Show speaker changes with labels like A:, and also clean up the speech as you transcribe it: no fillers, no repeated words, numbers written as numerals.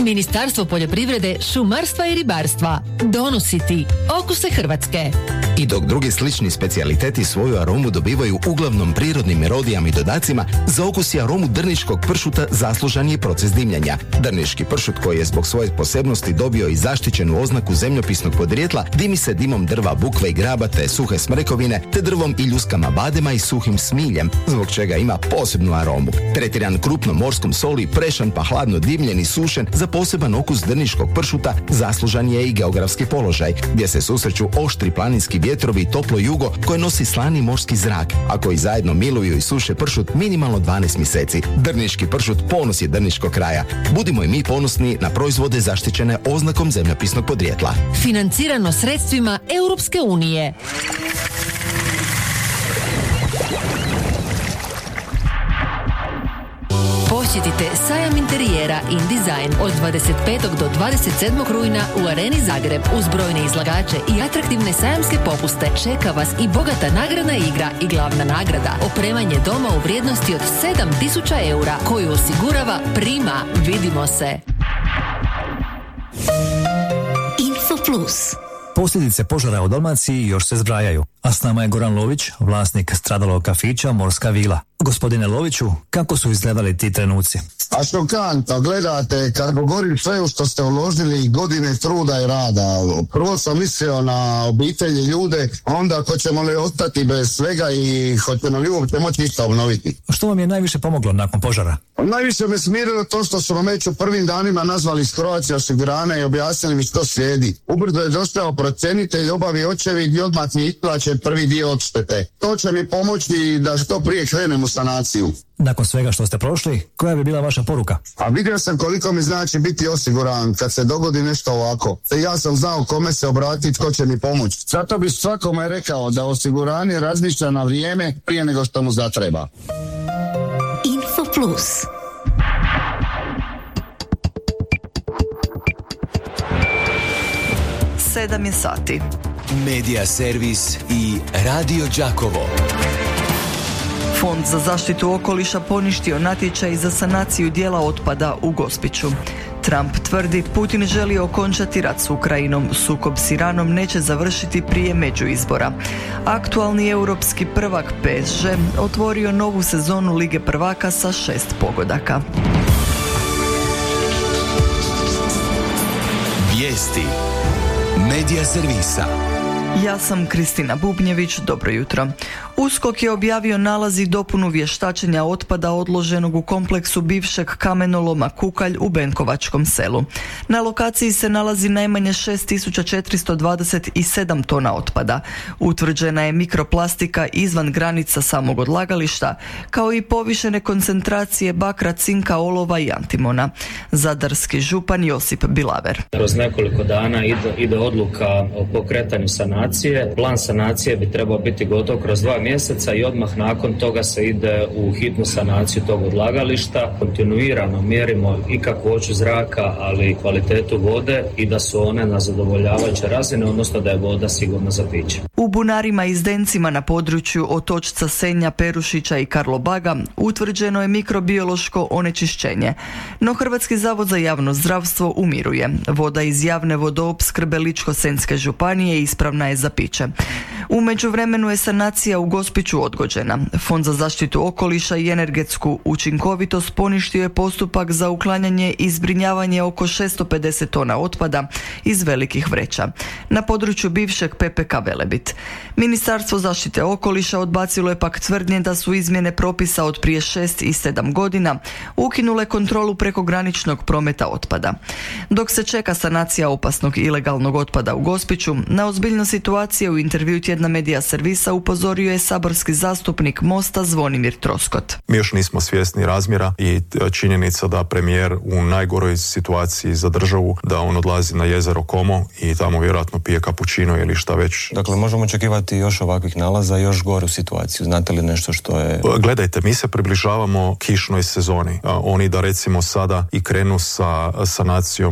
A: Ministarstvo poljoprivrede, šumarstva i ribarstva. Donositi okuse Hrvatske.
B: I dok drugi slični specijaliteti svoju aromu dobivaju uglavnom prirodnim melodijama i dodacima, za okus i aromu drniškog pršuta zaslužan je proces dimljenja. Drniški pršut, koji je zbog svoje posebnosti dobio i zaštićenu oznaku zemljopisnog podrijetla, dimi se dimom drva bukve i graba te suhe smrekovine, te drvom i ljuskama badema i suhim smiljem, zbog čega ima posebnu aromu. Tretiran krupnom morskom soli, prešan pa hladno dimljen i sušen, za poseban okus drniškog pršuta zaslužan je i geografski položaj, gdje se susreću oštri planinski vjetrovi i toplo jugo koje nosi slani morski zrak, a koji zajedno miluju i suše pršut minimalno 12 mjeseci. Drniški pršut ponos je drniškog kraja. Budimo i mi ponosni na proizvode zaštićene oznakom zemljopisnog podrijetla.
A: Financirano sredstvima Europske unije. Posjetite sajam interijera InDesign od 25. do 27. rujna u Areni Zagreb. Uz brojne izlagače i atraktivne sajamske popuste čeka vas i bogata nagradna igra i glavna nagrada. Opremanje doma u vrijednosti od 7.000 eura koju osigurava Prima. Vidimo se.
C: Info Plus.
D: Posljedice požara u Dalmaciji još se zbrajaju, a s nama je Goran Lović, vlasnik stradalog kafića Morska vila. Gospodine Loviću, kako su izgledali ti trenuci?
E: A šokantno, gledate, kad govorim sve u što ste uložili godine truda i rada. Prvo sam mislio na obitelji, ljude, onda hoćemo li ostati bez svega i hoćemo li uopće moći isto obnoviti.
D: Što vam je najviše pomoglo nakon požara?
E: Najviše me smirilo to što su me već u prvim danima nazvali iz Croatia osiguranja i objasnili mi što slijedi. Ubrzo je došao procjenitelj, obavi očevid i odmah mi isplaćen prvi dio odštete. To će mi pomoći da što prije krenem u sanaciju.
D: Nakon svega što ste prošli, koja bi bila vaša poruka?
E: A vidio sam koliko mi znači biti osiguran kad se dogodi nešto ovako. Te ja sam znao kome se obratiti, tko će mi pomoći. Zato bi svakome rekao da osiguranje razmišlja na vrijeme prije nego što mu zatreba.
C: Info Plus.
F: Sedam je sati.
G: Medija servis i Radio Đakovo.
F: Fond za zaštitu okoliša poništio natječaj za sanaciju dijela otpada u Gospiću. Trump tvrdi Putin želi okončati rat s Ukrajinom, sukob s Iranom neće završiti prije međuizbora. Aktualni europski prvak PSG otvorio novu sezonu Lige prvaka sa 6 pogodaka.
G: Vijesti Medija servisa.
F: Ja sam Kristina Bubnjević, dobro jutro. USKOK je objavio nalaz i dopunu vještačenja otpada odloženog u kompleksu bivšeg kamenoloma Kukalj u Benkovačkom selu. Na lokaciji se nalazi najmanje 6427 tona otpada. Utvrđena je mikroplastika izvan granica samog odlagališta, kao i povišene koncentracije bakra, cinka, olova i antimona. Zadarski župan Josip Bilaver.
H: Kroz nekoliko dana ide odluka o pokretanju sanacije. Plan sanacije bi trebao biti gotov kroz 2 mjeseca i odmah nakon toga se ide u hitnu sanaciju tog odlagališta. Kontinuirano mjerimo i kakvoću zraka, ali i kvalitetu vode i da su one na zadovoljavajuće razine, odnosno da je voda sigurna za piće.
F: U bunarima i zdencima na području Otočca, Senja, Perušića i Karlobaga utvrđeno je mikrobiološko onečišćenje. No Hrvatski zavod za javno zdravstvo umiruje. Voda iz javne vodoopskrbe Ličko-senjske županije ispravna je za piće. U međuvremenu je sanacija u Gospiću odgođena. Fond za zaštitu okoliša i energetsku učinkovitost poništio je postupak za uklanjanje i zbrinjavanje oko 650 tona otpada iz velikih vreća na području bivšeg PPK Velebit. Ministarstvo zaštite okoliša odbacilo je pak tvrdnje da su izmjene propisa od prije 6 i 7 godina ukinule kontrolu prekograničnog prometa otpada. Dok se čeka sanacija opasnog ilegalnog otpada u Gospiću, na ozbiljnost situacije u intervju Tjedna Medija servisa upozorio je saborski zastupnik Mosta Zvonimir Troskot.
I: Mi još nismo svjesni razmjera i činjenica da premijer u najgoroj situaciji za državu, da on odlazi na jezero Como i tamo vjerojatno pije kapućino ili šta već.
J: Dakle, možemo očekivati još ovakvih nalaza, još goru situaciju. Znate li nešto što je...
I: Gledajte, mi se približavamo kišnoj sezoni. Oni da recimo sada i krenu sa sanacijom